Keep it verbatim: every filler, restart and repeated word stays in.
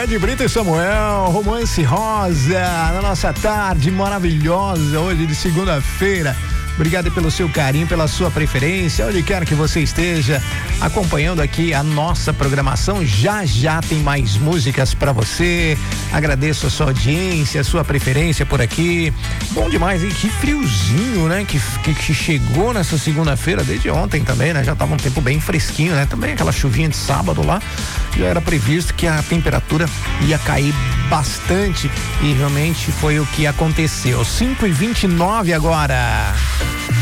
de Brito e Samuel, Romance Rosa, na nossa tarde maravilhosa, hoje de segunda-feira. Obrigado pelo seu carinho, pela sua preferência, onde quer que você esteja acompanhando aqui a nossa programação. Já já tem mais músicas para você. Agradeço a sua audiência, a sua preferência por aqui. Bom demais, hein? Que friozinho, né? Que, que, que chegou nessa segunda-feira, desde ontem também, né? Já tava um tempo bem fresquinho, né? Também aquela chuvinha de sábado lá, já era previsto que a temperatura ia cair bastante e realmente foi o que aconteceu. cinco e vinte e nove agora.